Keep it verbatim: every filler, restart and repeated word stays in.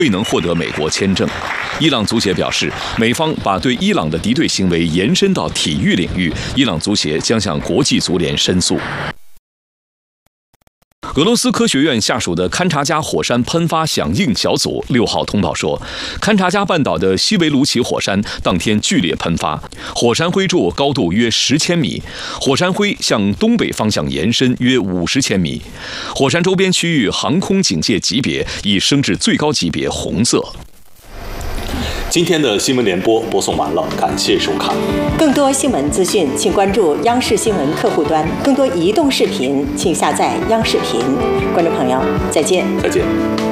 未能获得美国签证。伊朗足协表示，美方把对伊朗的敌对行为延伸到体育领域，伊朗足协将向国际足联申诉。俄罗斯科学院下属的勘察加火山喷发响应小组六号通报说，勘察加半岛的西维卢奇火山当天剧烈喷发，火山灰柱高度约十千米，火山灰向东北方向延伸约五十千米，火山周边区域航空警戒级别已升至最高级别红色。 今天的新闻联播播送完了，感谢收看。 更多新闻资讯，请关注央视新闻客户端；更多移动视频，请下载央视频。观众朋友，再见。 再见。